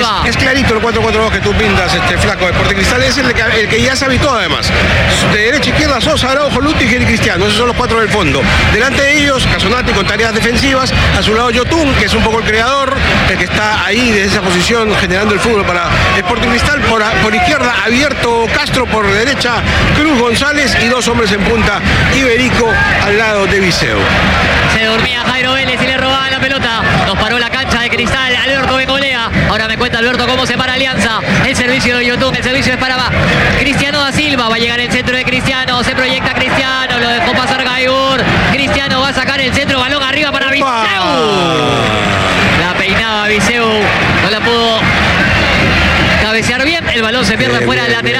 Silva. Es clarito el 4-4-2 que tú pintas, flaco. Sporting Cristal es el que ya se habituó además. De derecha a izquierda, Sosa, Araujo, Lutiger y Cristiano. Esos son los 4 del fondo. Delante de ellos, Casonati con tareas defensivas. A su lado Yotun, que es un poco el creador, el que está ahí desde esa posición generando el fútbol para Sporting Cristal. Por izquierda, abierto Castro, por derecha Cruz González y 2 hombres en punta, Iberico al lado de Viseu. Se dormía Jairo Vélez y le robaba la pelota. Nos paró la cancha de Cristal. Alberto Bengolea. Ahora me cuenta Alberto cómo se para Alianza. El servicio de YouTube. El servicio es para Cristiano da Silva. Va a llegar el centro de Cristiano. Se proyecta Cristiano. Lo dejó pasar Gaigur. Cristiano va a sacar el centro. Balón arriba para Viseu. La peinaba Viseu. No la pudo cabecear bien. El balón se pierde fuera del lateral.